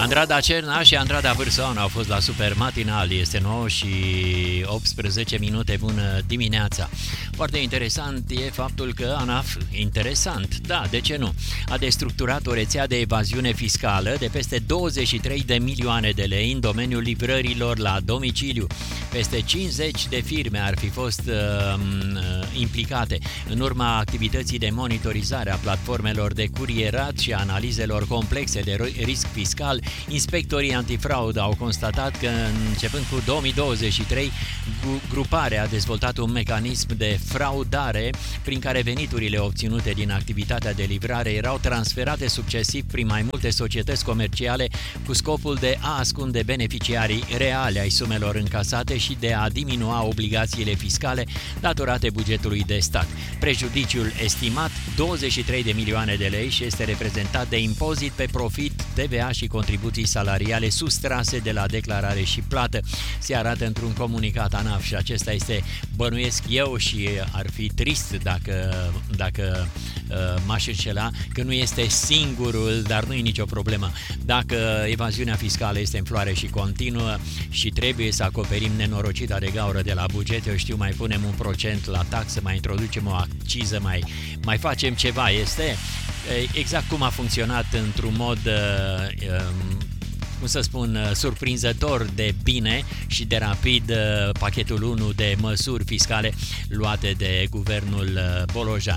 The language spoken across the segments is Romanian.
Andrada Cerna și Andrada Vârsoană au fost la Super Matinal. Este 9 și 18 minute. Bună dimineața! Foarte interesant e faptul că ANAF, interesant, da, de ce nu, a destructurat o rețea de evaziune fiscală de peste 23 de milioane de lei în domeniul livrărilor la domiciliu. Peste 50 de firme ar fi fost implicate. În urma activității de monitorizare a platformelor de curierat și analizelor complexe de risc fiscal, inspectorii antifraudă au constatat că începând cu 2023, gruparea a dezvoltat un mecanism de fraudare prin care veniturile obținute din activitatea de livrare erau transferate succesiv prin mai multe societăți comerciale cu scopul de a ascunde beneficiarii reale ai sumelor încasate și de a diminua obligațiile fiscale datorate bugetului de stat. Prejudiciul estimat 23 de milioane de lei și este reprezentat de impozit pe profit, TVA și contribuții salariale sustrase de la declarare și plată. Se arată într-un comunicat ANAF și acesta este, bănuiesc eu, și ar fi trist dacă m-aș înșela, că nu este singurul, dar nu e nicio problemă. Dacă evaziunea fiscală este în floare și continuă și trebuie să acoperim nenorocita de gaură de la buget, eu știu, mai punem 1% la taxă, mai introducem o acciză, mai facem ceva, este exact cum a funcționat într-un mod cum să spun, surprinzător de bine și de rapid pachetul 1 de măsuri fiscale luate de guvernul Bolojan.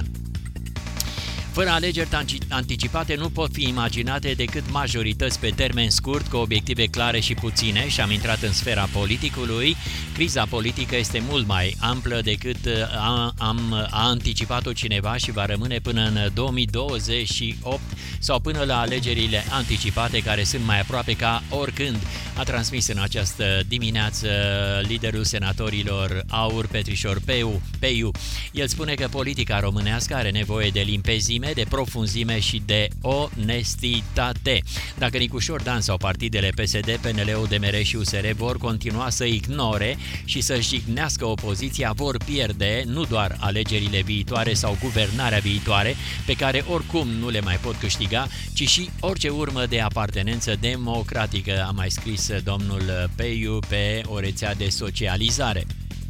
Fără alegeri anticipate nu pot fi imaginate decât majorități pe termen scurt, cu obiective clare și puține, și am intrat în sfera politicului. Criza politică este mult mai amplă decât a anticipat-o cineva și va rămâne până în 2028 sau până la alegerile anticipate, care sunt mai aproape ca oricând, a transmis în această dimineață liderul senatorilor AUR, Petrișor Peiu. El spune că politica românească are nevoie de limpezime, de profunzime și de onestitate. Dacă Nicușor Dan sau partidele PSD, PNL, UDMR și USR vor continua să ignore și să jignească opoziția, vor pierde nu doar alegerile viitoare sau guvernarea viitoare, pe care oricum nu le mai pot câștiga, ci și orice urmă de apartenență democratică, a mai scris domnul Peiu pe o rețea de socializare.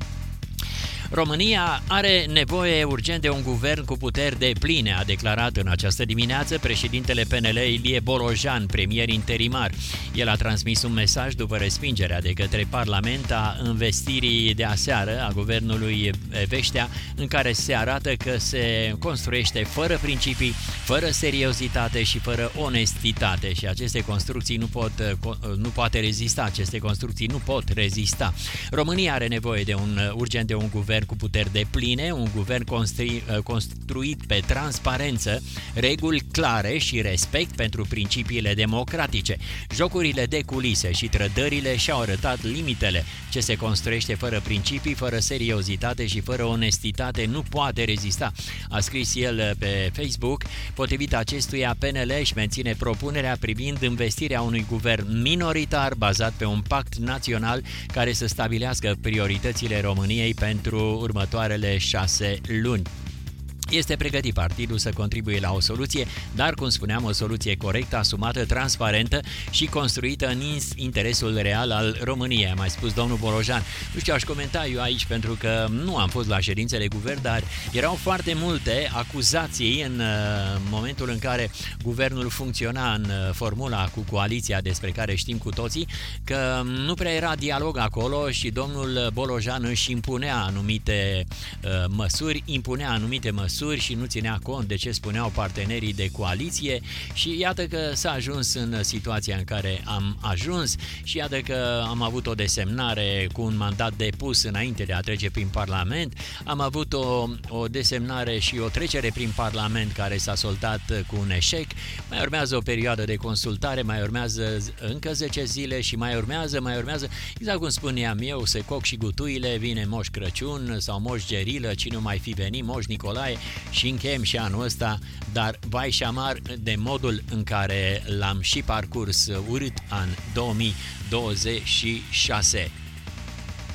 România are nevoie urgent de un guvern cu puteri depline, a declarat în această dimineață președintele PNL Ilie Bolojan, premier interimar. El a transmis un mesaj după respingerea de către Parlament a investirii de aseară a guvernului Veștea, în care se arată că se construiește fără principii, fără seriozitate și fără onestitate, și aceste construcții nu poate rezista, aceste construcții nu pot rezista. România are nevoie urgent de un guvern cu puteri depline, un guvern construit pe transparență, reguli clare și respect pentru principiile democratice. Jocurile de culise și trădările și-au arătat limitele. Ce se construiește fără principii, fără seriozitate și fără onestitate nu poate rezista, a scris el pe Facebook. Potrivit acestuia, PNL își menține propunerea privind investirea unui guvern minoritar bazat pe un pact național care să stabilească prioritățile României pentru următoarele 6 luni. Este pregătit partidul să contribuie la o soluție, dar, cum spuneam, o soluție corectă, asumată, transparentă și construită în interesul real al României, a mai spus domnul Bolojan. Nu știu, aș comenta eu aici pentru că nu am fost la ședințele guvern, dar erau foarte multe acuzații în momentul în care guvernul funcționa în formula cu coaliția, despre care știm cu toții, că nu prea era dialog acolo și domnul Bolojan își impunea anumite măsuri și nu ținea cont de ce spuneau partenerii de coaliție, și iată că s-a ajuns în situația în care am ajuns și iată că am avut o desemnare cu un mandat depus înainte de a trece prin Parlament, am avut o desemnare și o trecere prin Parlament care s-a soldat cu un eșec, mai urmează o perioadă de consultare, mai urmează încă 10 zile și mai urmează, exact cum spuneam eu, se coc și gutuile, vine Moș Crăciun sau Moș Gerilă, cine mai fi venit, Moș Nicolae, și încheiem și anul ăsta, dar vai și amar de modul în care l-am și parcurs urât an 2026.